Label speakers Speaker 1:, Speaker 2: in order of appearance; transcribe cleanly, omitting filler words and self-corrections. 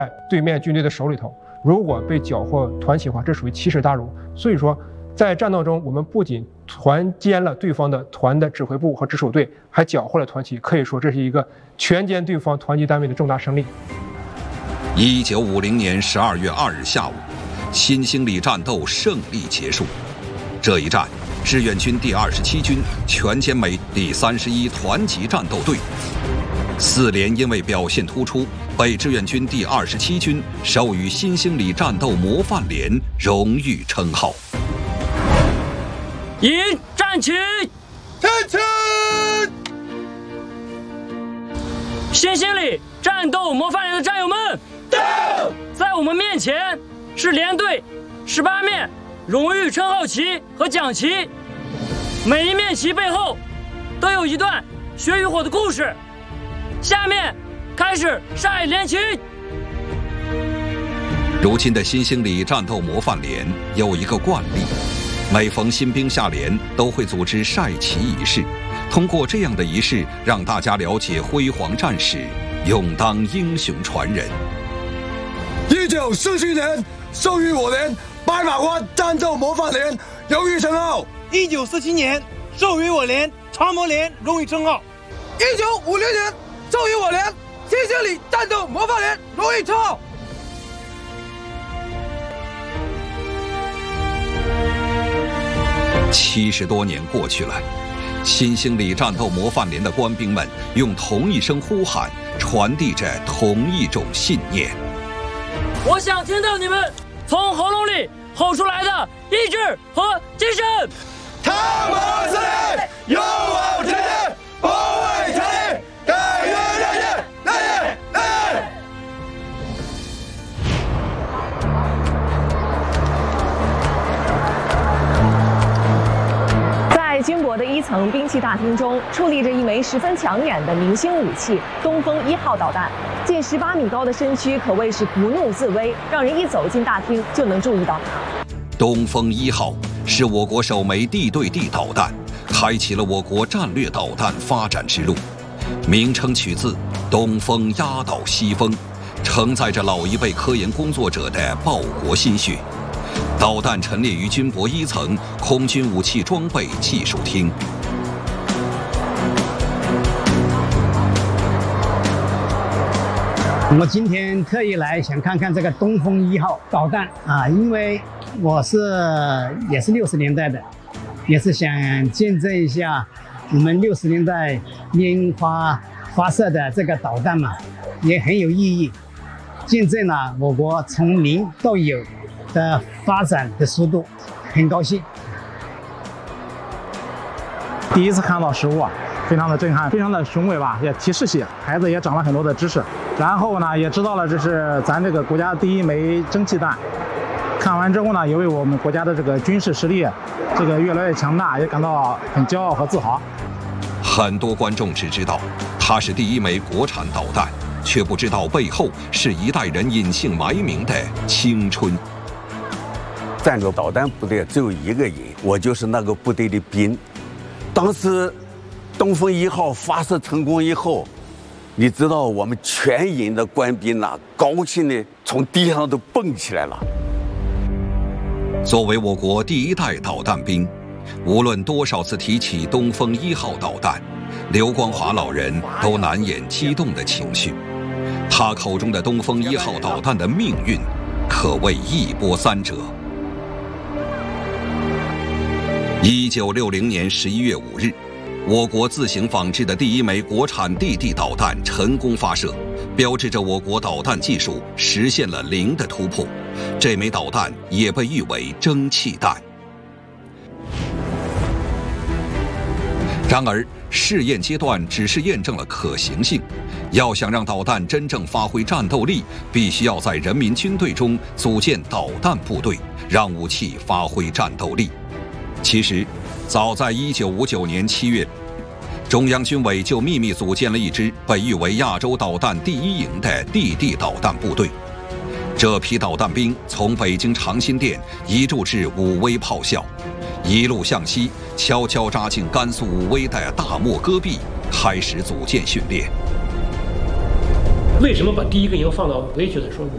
Speaker 1: 对面军队的手里头，如果被缴获团旗的话，这属于奇耻大辱。所以说，在战斗中，我们不仅团歼了对方的团的指挥部和直属队，还缴获了团旗，可以说这是一个全歼对方团级单位的重大胜利。
Speaker 2: 1950年12月2日下午，新兴里战斗胜利结束。这一战，志愿军第27军全歼美第31团级战斗队，4连因为表现突出，被志愿军第27军授予新兴里战斗模范连荣誉称号。
Speaker 3: 迎战旗，
Speaker 4: 站起！
Speaker 3: 新兴里战斗模范连的战友们，在我们面前是连队18面荣誉称号旗和奖旗，每一面旗背后都有一段血与火的故事。下面开始晒连旗。
Speaker 2: 如今的新兴里战斗模范连有一个惯例，每逢新兵下连都会组织晒旗仪式，通过这样的仪式让大家了解辉煌战史，勇当英雄传人。
Speaker 4: 1947年授予我连白马关战斗模范连荣誉称号。
Speaker 5: 1947年授予我连长模连荣誉称号。
Speaker 4: 1950年授予我连新兴里战斗模范连荣誉称号。
Speaker 2: 70多年过去了，新兴里战斗模范连的官兵们用同一声呼喊，传递着同一种信念。
Speaker 3: 我想听到你们从喉咙里吼出来的意志和精神。
Speaker 4: 他们是勇往直前，不畏强敌，敢于热血，来！
Speaker 6: 在军博的1层兵器大厅中，矗立着一枚十分抢眼的明星武器——东风1号导弹。近18米高的身躯可谓是不怒自威，让人一走进大厅就能注意到它。
Speaker 2: 东风1号是我国首枚地对地导弹，开启了我国战略导弹发展之路。名称取自东风压倒西风，承载着老一辈科研工作者的报国心血。导弹陈列于军博1层空军武器装备技术厅。
Speaker 7: 我今天特意来想看看这个东风1号导弹啊，因为我也是60年代的，也是想见证一下我们60年代烟花发射的这个导弹嘛，也很有意义，见证了我国从零到有的发展的速度，很高兴。
Speaker 8: 第一次看到实物啊，非常的震撼，非常的雄伟吧，也提示性，孩子也长了很多的知识。然后呢，也知道了这是咱这个国家第一枚蒸汽弹。看完之后呢，也为我们国家的这个军事实力越来越强大，也感到很骄傲和自豪。
Speaker 2: 很多观众只知道它是第一枚国产导弹，却不知道背后是一代人隐姓埋名的青春。
Speaker 9: 战略导弹部队只有一个人，我就是那个部队的兵。当时东风1号发射成功以后，你知道我们全营的官兵呐，高兴的从地上都蹦起来了。
Speaker 2: 作为我国第一代导弹兵，无论多少次提起东风1号导弹，刘光华老人都难掩激动的情绪。他口中的东风1号导弹的命运，可谓一波三折。1960年11月5日，我国自行仿制的第一枚国产地地导弹成功发射，标志着我国导弹技术实现了零的突破。这枚导弹也被誉为蒸汽弹。然而，试验阶段只是验证了可行性。要想让导弹真正发挥战斗力，必须要在人民军队中组建导弹部队，让武器发挥战斗力。其实，早在1959年7月，中央军委就秘密组建了一支被誉为亚洲导弹第一营的地地导弹部队。这批导弹兵从北京长辛店移驻至武威炮校，一路向西，悄悄扎进甘肃武威的大漠戈壁，开始组建训练。
Speaker 10: 为什么把第一个营放到武威去的？说